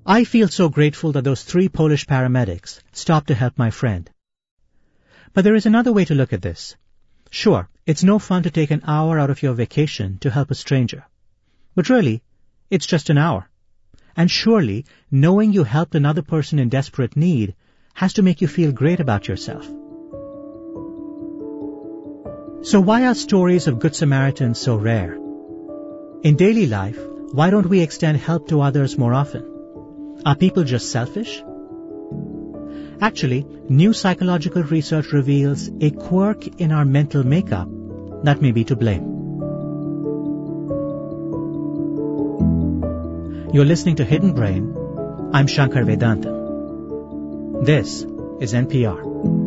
I feel so grateful that those 3 Polish paramedics stopped to help my friend. But there is another way to look at this. Sure, it's no fun to take an hour out of your vacation to help a stranger. But really, it's just an hour. And surely, knowing you helped another person in desperate need has to make you feel great about yourself. So why are stories of Good Samaritans so rare? In daily life, why don't we extend help to others more often? Are people just selfish? Actually, new psychological research reveals a quirk in our mental makeup that may be to blame. You're listening to Hidden Brain. I'm Shankar Vedantam. This is NPR.